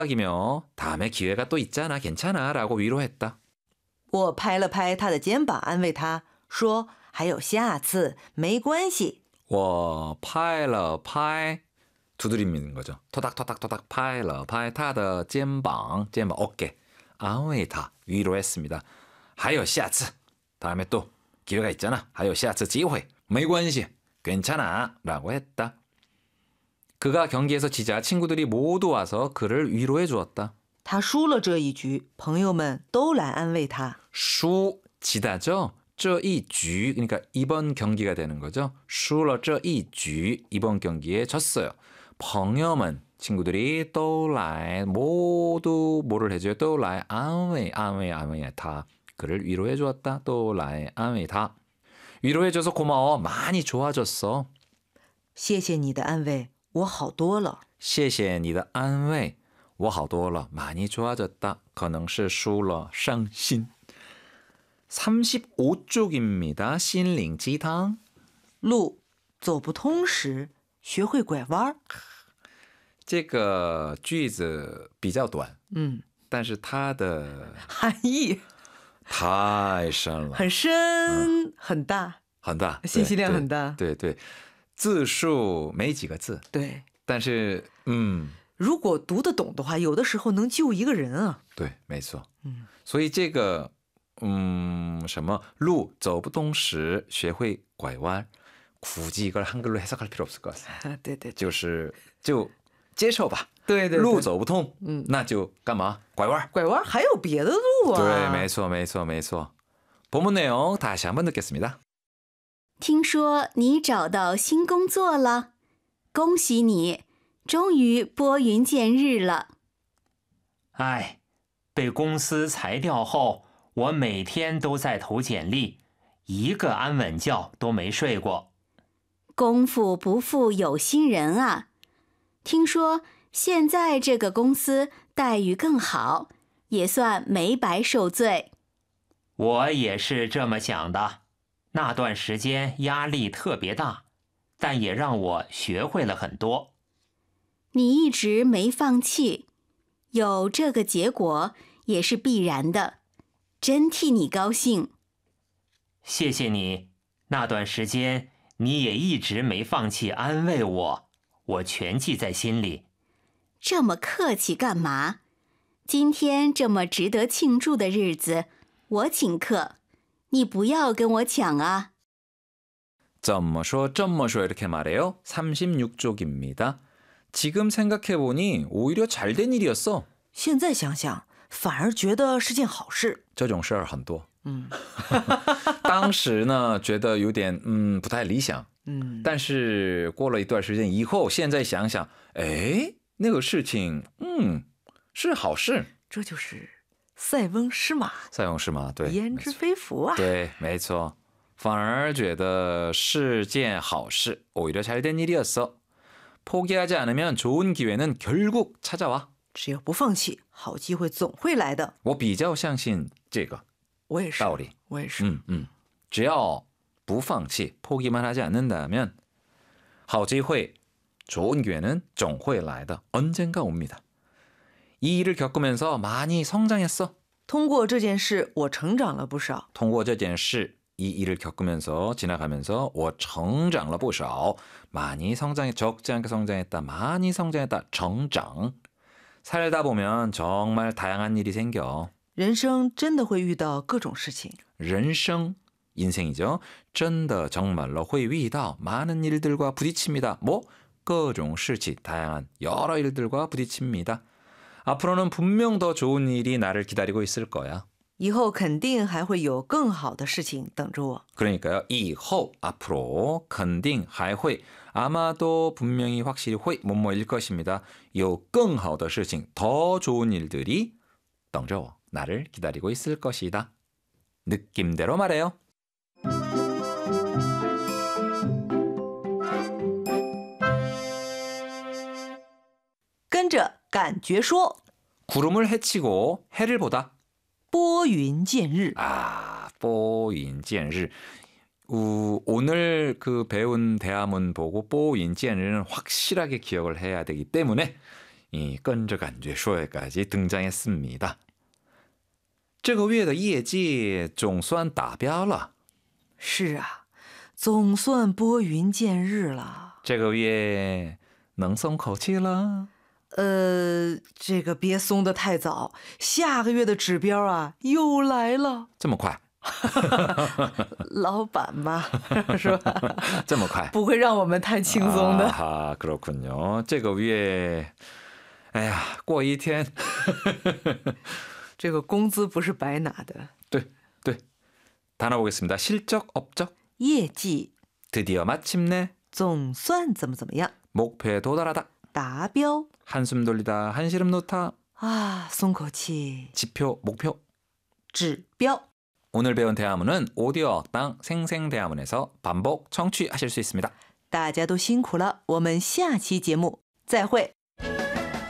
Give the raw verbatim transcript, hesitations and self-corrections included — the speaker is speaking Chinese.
이며 다음에 기회가 또 있잖아, 괜찮아 라고 위로했다. 我拍了拍他的肩膀，安慰他说：“还有下次，没关系。” 我拍了拍 두드리는 거죠. 토닥토닥토닥 파일러 파일 타的 肩膀 肩膀 어깨 안웨이타 위로했습니다. 还有下次 다음에 또 기회가 있잖아. 还有下次机会没关系 괜찮아 라고 했다. 그가 경기에서 지자 친구들이 모두 와서 그를 위로해 주었다. 他输了这一局，朋友们都来安慰他。 输지다죠. 这一局 그러니까 이번 경기가 되는 거죠. 输了这一局 이번 경기에 졌어요. 朋友们 친구들이 都来 모두 뭐를 해줘요? 都来安慰安慰安慰他 그를 위로해 주었다. 都来安慰他 위로해 줘서 고마워. 많이 좋아졌어. 谢谢你的安慰，我好多了。 谢谢你的安慰，我好多了。많이 좋아졌다. 可能是输了伤心。 삼십오 쪽입니다. 心灵鸡汤。 路走不通时，学会拐弯。 这个句子比较短， 嗯， 但是它的含义太深了， 很深、嗯、很大， 很大， 信息量很大。 对 对, 对，字数没几个字， 对， 但是嗯， 如果读得懂的话，有的时候能救一个人啊。 对，没错。 嗯， 所以这个嗯什么路走不通时学会拐弯， 굳이 이걸 한글로 해석할 필요 없을 것 같습니다. 对对， 就是就接受吧。 对对， 路走不通， 嗯， 那就干嘛？拐弯。 拐弯还有别的路啊。 对，没错，没错，没错。본문 내용 다시 한번 듣겠습니다. 听说你找到新工作了，恭喜你，终于拨云见日了。 哎，被公司裁掉后，我每天都在投简历，一个安稳觉都没睡过。 功夫不负有心人啊！听说现在这个公司待遇更好，也算没白受罪。 我也是这么想的，那段时间压力特别大，但也让我学会了很多。 你一直没放弃，有这个结果也是必然的，真替你高兴。 谢谢你，那段时间你也一直没放弃安慰我，我全记在心里。 这么客气干嘛？今天这么值得庆祝的日子，我请客，你不要跟我抢啊。 怎么说这么说 이렇게 말해요. 삼십육 쪽입니다. 지금 생각해보니 오히려 잘된 일이었어. 现在想想，反而觉得是件好事。 这种事儿很多。 嗯， 当时呢，觉得有点嗯不太理想。 嗯， 但是过了一段时间以后，现在想想，哎，那个事情，嗯，是好事。 这就是塞翁失马， 塞翁失马，对， 焉知非福啊。 对，没错，反而觉得是件好事。오히려 잘된 일이었어. 포기하지 않으면 좋은 기회는 결국 찾아와. 只要不放弃，好机会总会来的。 我比较相信这个我也是道理。 我也是。 嗯嗯，只要不放弃，포기만 하지 않는다면 好机会, 좋은 기회는 总会来的. 언젠가 옵니다. 이 일을 겪으면서 많이 성장했어. 通过这件事，我成长了不少。 通过这件事, 이 일을 겪으면서 지나가면서 我成长了不少. 많이 성장해, 적지 않게 성장했다. 많이 성장했다.成长. 살다 보면 정말 다양한 일이 생겨. 人生真的会遇到各种事情。 人生 인생이죠. 真的 정말로 会遇到 많은 일들과 부딪힙니다. 뭐? 各种事情 다양한 여러 일들과 부딪힙니다. 앞으로는 분명 더 좋은 일이 나를 기다리고 있을 거야. 以后肯定还会有更好的事情等着我。 그러니까요. 以后 앞으로 肯定还会 아마도 분명히 확실히 会 뭐뭐일 것입니다. 有更好的事情 더 좋은 일들이 等着我 나를 기다리고 있을 것이다. 느낌대로 말해요. 跟着感觉说 구름을 헤치고 해를 보다. 拨云见日. 아, 拨云见日. 오늘 그 배운 대화문 보고 拨云见日는 확실하게 기억을 해야 되기 때문에 이跟着感觉说까지 등장했습니다. 这个月的业绩总算达标了。 是啊，总算拨云见日了。 这个月能松口气了？ 呃，这个别松得太早，下个月的指标啊又来了。 这么快？ 老板嘛，是吧？ 这么快？ 不会让我们太轻松的。 啊，그렇군요。这个月，哎呀，过一天， 这个工资不是白拿的。 对对。다녀보겠습니다. 실적 업적. 业绩 드디어 마침내. 总算怎么怎么样， 목표에 도달하다. 达标 한숨 돌리다, 한시름 놓다. 啊，松口气。 지표, 목표. 指标 오늘 배운 대화문은 오디오 억당 생생대화문에서 반복 청취하실 수 있습니다. 大家都辛苦了，我们下期节目再会。